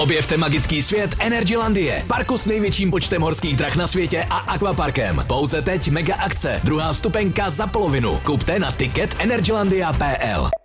Objevte magický svět Energylandie, parku s největším počtem horských drah na světě a akvaparkem. Pouze teď mega akce, druhá vstupenka za polovinu. Kupte na ticket energylandia.pl.